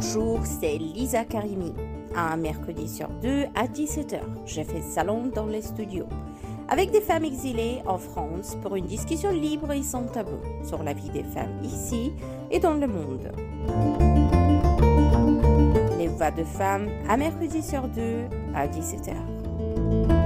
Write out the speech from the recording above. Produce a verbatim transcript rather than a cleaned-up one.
Bonjour, c'est Lisa Karimi. Un mercredi sur deux à dix-sept heures, je fais salon dans les studios avec des femmes exilées en France pour une discussion libre et sans tabou sur la vie des femmes ici et dans le monde. Les voix de femmes à mercredi sur deux à dix-sept heures.